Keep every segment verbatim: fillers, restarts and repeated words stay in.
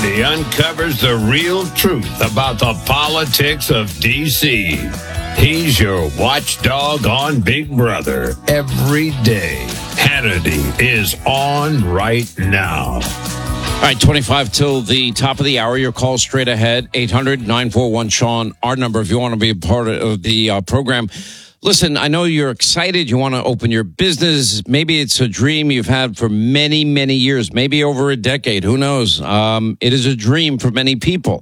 Hannity uncovers the real truth about the politics of D C. He's your watchdog on Big Brother every day. Hannity is on right now. All right, twenty-five till the top of the hour. Your call straight ahead, eight hundred, nine four one, Sean, our number if you want to be a part of the uh, program. Listen, I know you're excited. You want to open your business. Maybe it's a dream you've had for many, many years, maybe over a decade. Who knows? Um, it is a dream for many people.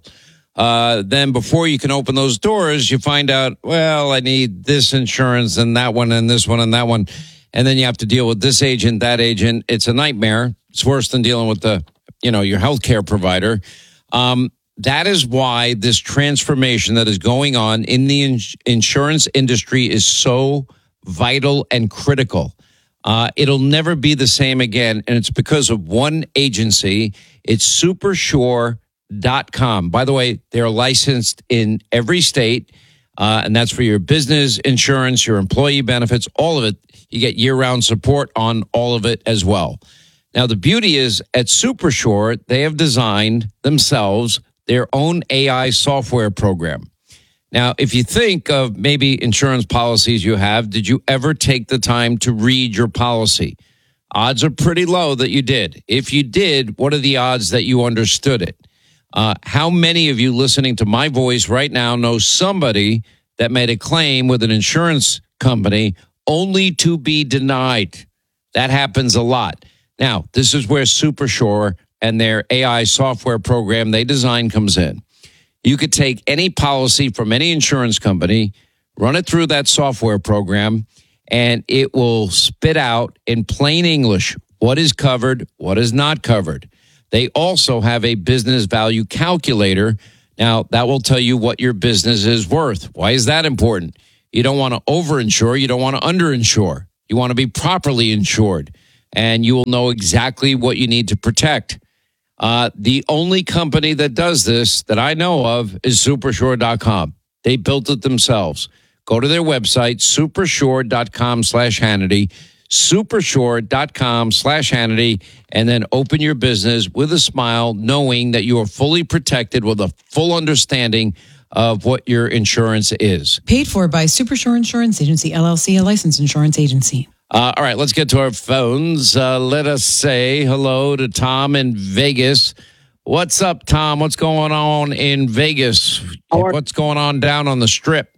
Uh, then before you can open those doors, you find out, well, I need this insurance and that one and this one and that one. And then you have to deal with this agent, that agent. It's a nightmare. It's worse than dealing with the, you know, your healthcare provider. Um, That is why this transformation that is going on in the ins- insurance industry is so vital and critical. Uh, it'll never be the same again, and it's because of one agency. It's Supersure dot com. By the way, they're licensed in every state, uh, and that's for your business insurance, your employee benefits, all of it. You get year-round support on all of it as well. Now, the beauty is at Supersure, they have designed themselves their own A I software program. Now, if you think of maybe insurance policies you have, did you ever take the time to read your policy? Odds are pretty low that you did. If you did, what are the odds that you understood it? Uh, how many of you listening to my voice right now know somebody that made a claim with an insurance company only to be denied? That happens a lot. Now, this is where Supersure and their A I software program they design comes in. You could take any policy from any insurance company, run it through that software program, and it will spit out in plain English what is covered, what is not covered. They also have a business value calculator. Now, that will tell you what your business is worth. Why is that important? You don't want to overinsure. You don't want to underinsure. You want to be properly insured, and you will know exactly what you need to protect. Uh, the only company that does this that I know of is Supersure dot com. They built it themselves. Go to their website, Supersure dot com slash Hannity, Supersure dot com slash Hannity, and then open your business with a smile, knowing that you are fully protected with a full understanding of what your insurance is. Paid for by Supersure Insurance Agency, L L C, a licensed insurance agency. Uh, all right, let's get to our phones. Uh, let us say hello to Tom in Vegas. What's up, Tom? What's going on in Vegas? What's going on down on the Strip?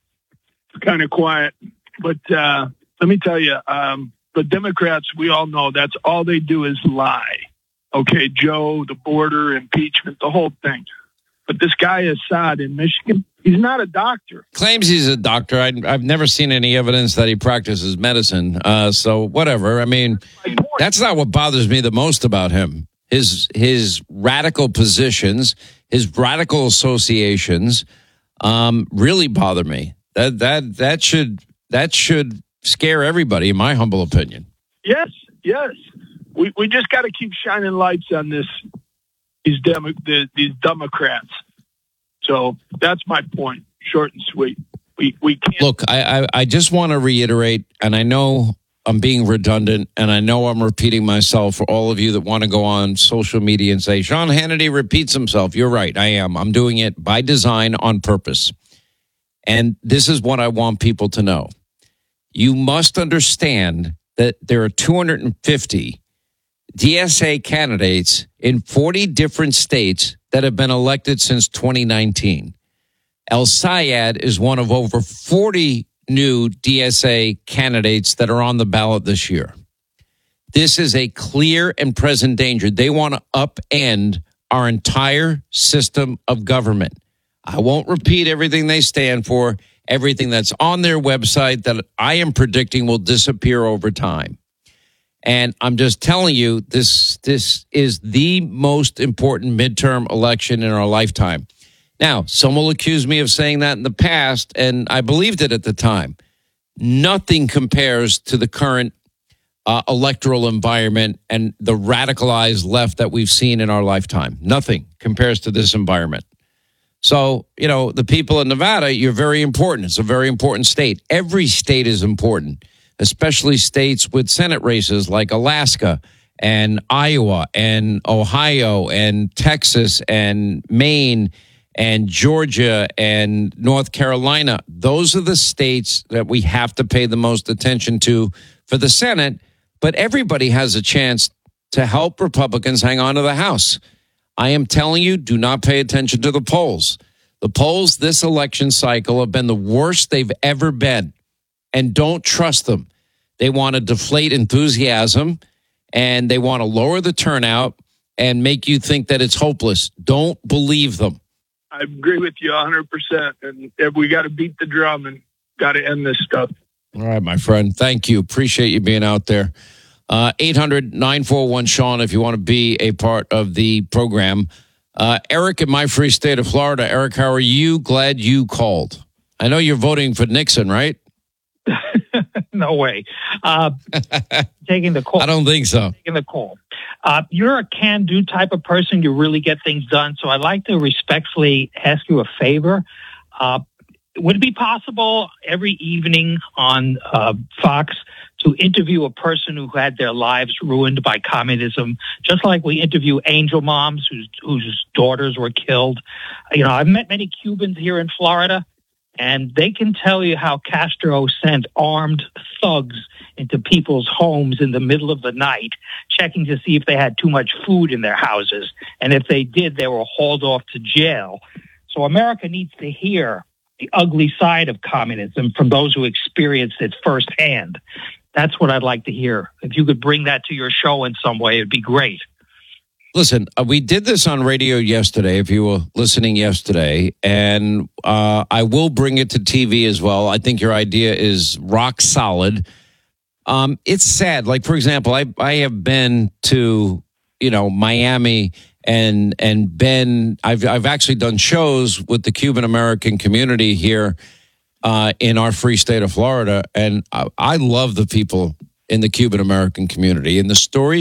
It's kind of quiet, but uh, let me tell you, um, the Democrats, we all know that's all they do is lie. Okay, Joe, the border, impeachment, the whole thing. But this guy Assad in Michigan, he's not a doctor. Claims he's a doctor. I, I've never seen any evidence that he practices medicine. Uh, so whatever. I mean, that's not what bothers me the most about him. His his radical positions, his radical associations, um, really bother me. That that that should that should scare everybody, in my humble opinion. Yes, yes. We we just got to keep shining lights on this. These Demo, the, these Democrats. So that's my point, short and sweet. We we can't look. I I, I just want to reiterate, and I know I'm being redundant, and I know I'm repeating myself for all of you that want to go on social media and say Sean Hannity repeats himself. You're right. I am. I'm doing it by design, on purpose. And this is what I want people to know. You must understand that there are two hundred fifty D S A candidates in forty different states that have been elected since twenty nineteen. El Sayed is one of over forty new D S A candidates that are on the ballot this year. This is a clear and present danger. They want to upend our entire system of government. I won't repeat everything they stand for, everything that's on their website that I am predicting will disappear over time. And I'm just telling you, this this is the most important midterm election in our lifetime. Now, some will accuse me of saying that in the past, and I believed it at the time. Nothing compares to the current uh, electoral environment and the radicalized left that we've seen in our lifetime. Nothing compares to this environment. So, you know, the people in Nevada, you're very important. It's a very important state. Every state is important, especially states with Senate races like Alaska and Iowa and Ohio and Texas and Maine and Georgia and North Carolina. Those are the states that we have to pay the most attention to for the Senate. But everybody has a chance to help Republicans hang on to the House. I am telling you, do not pay attention to the polls. The polls this election cycle have been the worst they've ever been. And don't trust them. They want to deflate enthusiasm, and they want to lower the turnout and make you think that it's hopeless. Don't believe them. I agree with you one hundred percent. And if we got to beat the drum and got to end this stuff. All right, my friend. Thank you. Appreciate you being out there. Uh, eight hundred nine four one Sean if you want to be a part of the program. Uh, Eric in my free state of Florida. Eric, how are you? Glad you called. I know you're voting for Nixon, right? No way. Uh, taking the call. I don't think so. Taking the call. Uh, you're a can-do type of person. You really get things done. So I'd like to respectfully ask you a favor. Uh, would it be possible every evening on uh, Fox to interview a person who had their lives ruined by communism, just like we interview angel moms whose, whose daughters were killed? You know, I've met many Cubans here in Florida, and they can tell you how Castro sent armed thugs into people's homes in the middle of the night, checking to see if they had too much food in their houses. And if they did, they were hauled off to jail. So America needs to hear the ugly side of communism from those who experienced it firsthand. That's what I'd like to hear. If you could bring that to your show in some way, it'd be great. Listen, uh, we did this on radio yesterday, if you were listening yesterday, and uh, I will bring it to T V as well. I think your idea is rock solid. Um, it's sad. Like, for example, I, I have been to, you know, Miami and and been, I've, I've actually done shows with the Cuban American community here uh, in our free state of Florida, and I, I love the people in the Cuban American community and the stories